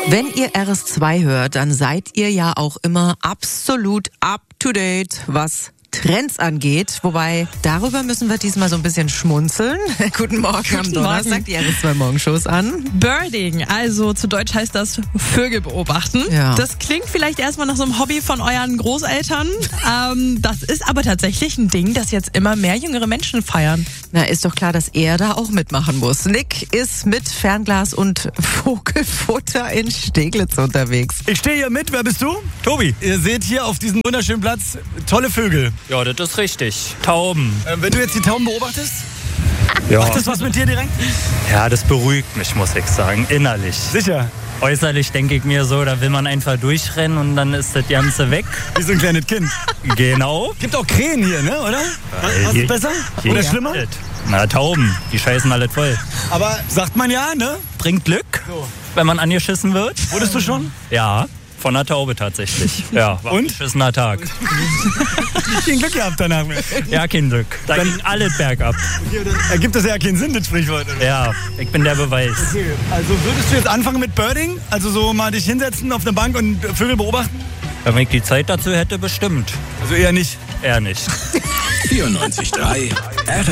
Wenn ihr RS2 hört, dann seid ihr ja auch immer absolut up to date, was Trends angeht. Wobei, darüber müssen wir diesmal so ein bisschen schmunzeln. Guten Morgen am Donnerstag, die RS2 Morgenshows an. Birding, also zu Deutsch heißt das Vögel beobachten. Ja. Das klingt vielleicht erstmal nach so einem Hobby von euren Großeltern. Das ist aber tatsächlich ein Ding, das jetzt immer mehr jüngere Menschen feiern. Na, ist doch klar, dass er da auch mitmachen muss. Nick ist mit Fernglas und Vogelfutter in Steglitz unterwegs. Ich stehe hier mit, wer bist du? Tobi. Ihr seht hier auf diesem wunderschönen Platz tolle Vögel. Ja, das ist richtig. Tauben. Wenn du jetzt die Tauben beobachtest, Ja. macht das was mit dir direkt? Ja, das beruhigt mich, muss ich sagen, innerlich. Sicher. Äußerlich denke ich mir so, da will man einfach durchrennen und dann ist das Ganze weg. Wie so ein kleines Kind. Genau. Gibt auch Krähen hier, ne, oder? Was ist besser? Oder schlimmer? Na, Tauben, die scheißen alle voll. Aber sagt man ja, ne? Bringt Glück, wenn man angeschissen wird. Wurdest du schon? Ja, von einer Taube tatsächlich. Ja, war Und? ein beschissener Tag. Kein Glück gehabt danach. Ja, kein Glück. Da ging alles bergab. Ergibt das ja keinen Sinn, das Sprichwort. Oder? Ja, ich bin der Beweis. Okay. Also würdest du jetzt anfangen mit Birding? Also so mal dich hinsetzen auf eine Bank und Vögel beobachten? Wenn ich die Zeit dazu hätte, bestimmt. Also eher nicht. Eher nicht. 94.3